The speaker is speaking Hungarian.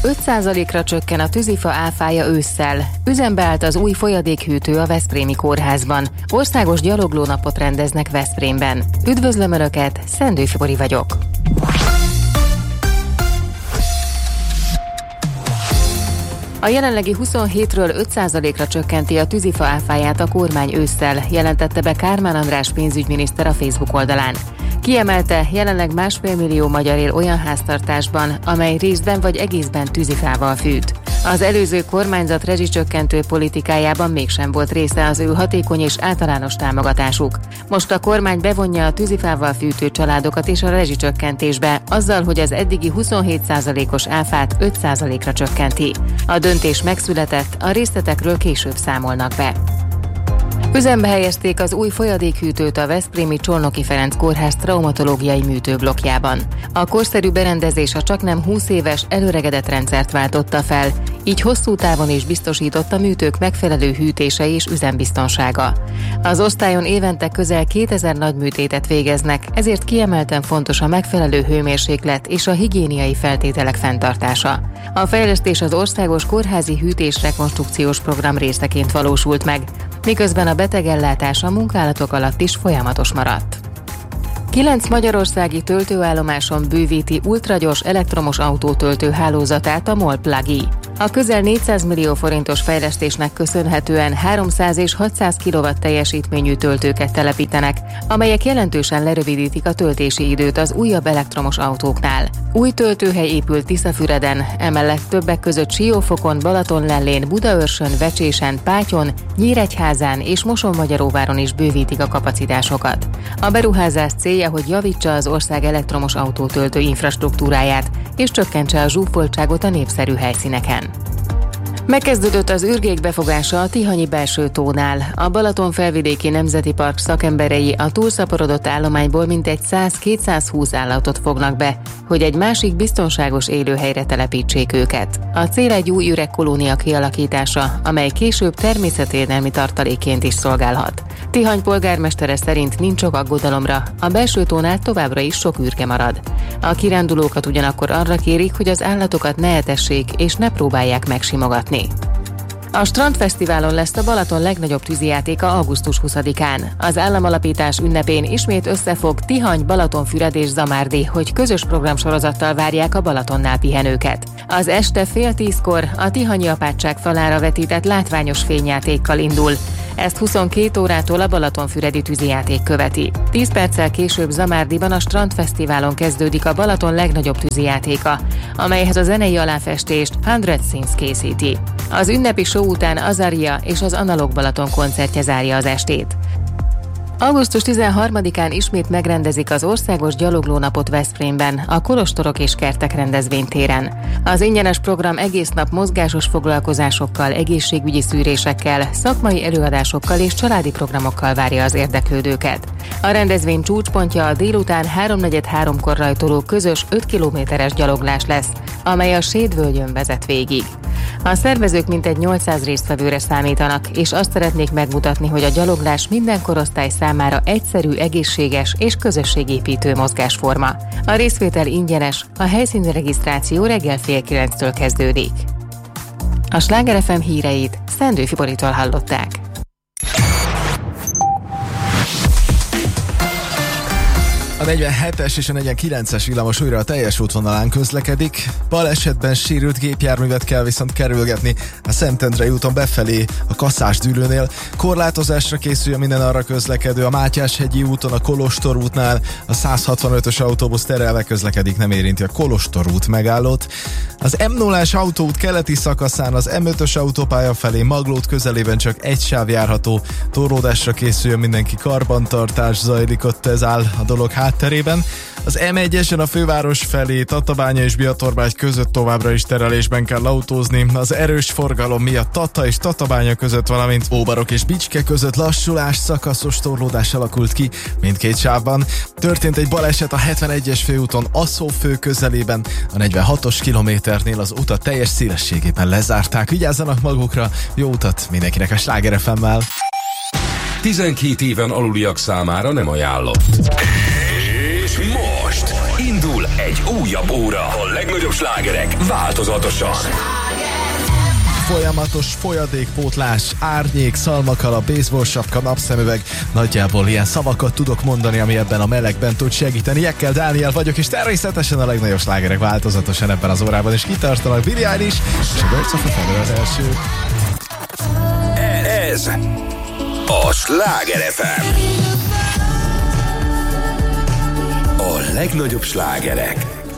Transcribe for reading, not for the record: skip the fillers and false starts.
5%-ra csökken a tűzifa áfája ősszel. Üzembe állt az új folyadékhűtő a Veszprémi kórházban. Országos gyaloglónapot rendeznek Veszprémben. Üdvözlöm Önöket, Szendő Fibori vagyok. A jelenlegi 27-ről 5%-ra csökkenti a tűzifa áfáját a kormány ősszel, jelentette be Kármán András pénzügyminiszter a Facebook oldalán. Kiemelte, jelenleg 1,5 millió magyar él olyan háztartásban, amely részben vagy egészben tűzifával fűt. Az előző kormányzat rezsicsökkentő politikájában mégsem volt része az ő hatékony és általános támogatásuk. Most a kormány bevonja a tűzifával fűtő családokat is a rezsicsökkentésbe, azzal, hogy az eddigi 27%-os áfát 5%-ra csökkenti. A döntés megszületett, a részletekről később számolnak be. Üzembe helyezték az új folyadékhűtőt a veszprémi Csolnoki Ferenc kórház traumatológiai műtőblokkjában. A korszerű berendezés a csaknem 20 éves előregedett rendszert váltotta fel, így hosszú távon is biztosított a műtők megfelelő hűtése és üzembiztonsága. Az osztályon évente közel 2000 nagyműtétet végeznek, ezért kiemelten fontos a megfelelő hőmérséklet és a higiéniai feltételek fenntartása. A fejlesztés az Országos Kórházi Hűtés-rekonstrukciós program részeként valósult meg, miközben a betegellátás a munkálatok alatt is folyamatos maradt. 9 magyarországi töltőállomáson bővíti ultragyors elektromos autótöltő hálózatát a MOL Plug-i. A közel 400 millió forintos fejlesztésnek köszönhetően 300 és 600 kW teljesítményű töltőket telepítenek, amelyek jelentősen lerövidítik a töltési időt az újabb elektromos autóknál. Új töltőhely épült Tiszafüreden, emellett többek között Siófokon, Balatonlellén, Budaörsön, Vecsésen, Pátyon, Nyíregyházán és Mosonmagyaróváron is bővítik a kapacitásokat. A beruházás célja, hogy javítsa az ország elektromos autótöltő infrastruktúráját és csökkentse a zsúfoltságot a népszerű helyszíneken. Megkezdődött az ürgék befogása a Tihanyi belső tónál. A Balaton-felvidéki Nemzeti Park szakemberei a túlszaporodott állományból mintegy 100-220 állatot fognak be, hogy egy másik biztonságos élőhelyre telepítsék őket. A cél egy új üregkolónia kialakítása, amely később természetvédelmi tartalékként is szolgálhat. Tihany polgármestere szerint nincs ok aggodalomra, a belső tónál továbbra is sok ürge marad. A kirándulókat ugyanakkor arra kérik, hogy az állatokat ne etessék és ne próbálják megsimogatni. A Strandfesztiválon lesz a Balaton legnagyobb tűzijátéka augusztus 20-án. Az államalapítás ünnepén ismét összefog Tihany, Balatonfüred és Zamárdi, hogy közös programsorozattal várják a Balatonnál pihenőket. Az este 9:30-kor a Tihanyi apátság falára vetített látványos fényjátékkal indul. Ezt 22 órától a Balatonfüredi tűzijáték követi. 10 perccel később Zamárdiban a Strandfesztiválon kezdődik a Balaton legnagyobb tűzijátéka, amelyhez a zenei aláfestést 100 Scenes készíti. Az ünnepi show után Azaria és az Analóg Balaton koncertje zárja az estét. Augusztus 13-án ismét megrendezik az Országos Gyaloglónapot Veszprémben, a Kolostorok és Kertek rendezvénytéren. Az ingyenes program egész nap mozgásos foglalkozásokkal, egészségügyi szűrésekkel, szakmai előadásokkal és családi programokkal várja az érdeklődőket. A rendezvény csúcspontja a délután 3:43-kor rajtoló közös 5 kilométeres gyaloglás lesz, amely a Sédvölgyön vezet végig. A szervezők mintegy 800 résztvevőre számítanak, és azt szeretnék megmutatni, hogy a gyaloglás minden korosztály számára egyszerű, egészséges és közösségépítő mozgásforma. A részvétel ingyenes, a helyszíni regisztráció reggel 8:30-től kezdődik. A Sláger FM híreit Szendő Fiboritól hallották. A 47-es és a 49-es villamos újra a teljes útvonalán közlekedik. Balesetben sérült gépjárművet kell viszont kerülgetni a Szentendrei úton befelé a Kaszás-dűlőnél. Korlátozásra készül minden arra közlekedő. A Mátyás-hegyi úton a Kolostor útnál a 165-ös autóbusz terelve közlekedik, nem érinti a Kolostor út megállót. Az M0-as autóút keleti szakaszán az M5-ös autópálya felé Maglód közelében csak egy sáv járható. Torlódásra készül mindenki, karbantartás zajlik, ott ez áll a dolog hátterében. Az M1-esen a főváros felé Tatabánya és Biatorbágy között továbbra is terelésben kell autózni. Az erős forgalom miatt Tata és Tatabánya között, valamint Óbarok és Bicske között lassulás, szakaszos torlódás alakult ki mindkét sávban. Történt egy baleset a 71-es főúton Asszófő közelében, a 46-os kilométernél az utat teljes szélességében lezárták. Vigyázzanak magukra, jó utat mindenkinek a Sláger FM-mel. 12 éven aluliak számára nem ajánlott. És most indul Egy újabb óra. A legnagyobb slágerek változatosan. Folyamatos folyadékpótlás, árnyék, szalmakala, baseball sapka, napszemüveg. Nagyjából ilyen szavakat tudok mondani, ami ebben a melegben tud segíteni. Jekkel Dániel vagyok, és természetesen a legnagyobb slágerek változatosan ebben az órában is kitartanak. Billie Eilish, és a Birds of a Feather az első. Ez a Sláger FM. A legnagyobb slágerek